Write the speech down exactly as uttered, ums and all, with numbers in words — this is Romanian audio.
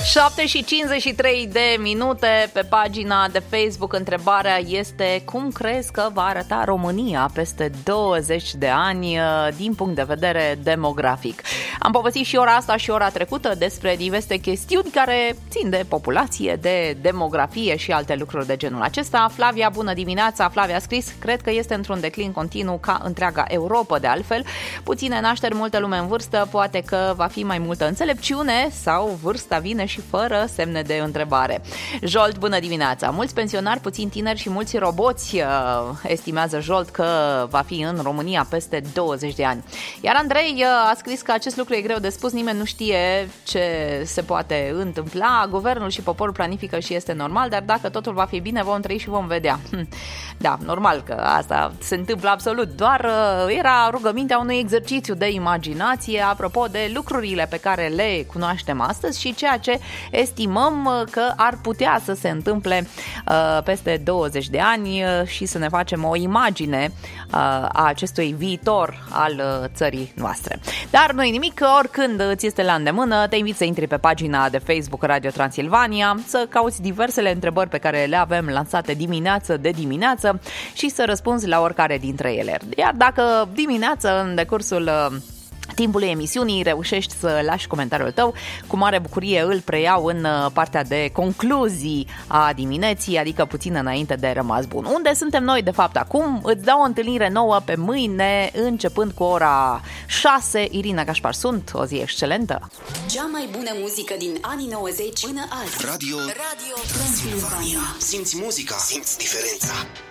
șapte și cincizeci și trei de minute pe pagina de Facebook. Întrebarea este: cum crezi că va arăta România peste douăzeci de ani din punct de vedere demografic? Am povestit și ora asta și ora trecută despre diverse chestiuni care țin de populație, de demografie și alte lucruri de genul acesta. Flavia, bună dimineața! Flavia a scris: cred că este într-un declin continuu ca întreaga Europa, de altfel. Puține nașteri, multă lume în vârstă, poate că va fi mai multă înțelepciune sau vârsta vine și fără semne de întrebare. Jolt, bună dimineața! Mulți pensionari, puțini tineri și mulți roboți, uh, estimează Jolt că va fi în România peste douăzeci de ani. Iar Andrei uh, a scris că acest lucru e greu de spus, nimeni nu știe ce se poate întâmpla, guvernul și poporul planifică și este normal, dar dacă totul va fi bine, vom trăi și vom vedea. Da, normal că asta se întâmplă absolut, doar uh, era rugămintea unui exercițiu de imaginație apropo de lucrurile pe care le cunoaștem astăzi și ceea ce estimăm că ar putea să se întâmple uh, peste douăzeci de ani uh, și să ne facem o imagine uh, a acestui viitor al uh, țării noastre. Dar nu-i nimic, oricând îți este la îndemână, te invit să intri pe pagina de Facebook Radio Transilvania, să cauți diversele întrebări pe care le avem lansate dimineață de dimineață și să răspunzi la oricare dintre ele. Iar dacă dimineață, în decursul uh, timpului emisiunii, reușești să lași comentariul tău, cu mare bucurie îl preiau în partea de concluzii a dimineții, adică puțin înainte de rămas bun. Unde suntem noi de fapt acum? Îți dau o întâlnire nouă pe mâine, începând cu ora șase. Irina Gașpar sunt, o zi excelentă! Cea mai bună muzică din anii nouăzeci până azi. Radio, Radio Transilvania. Simți muzica, simți diferența.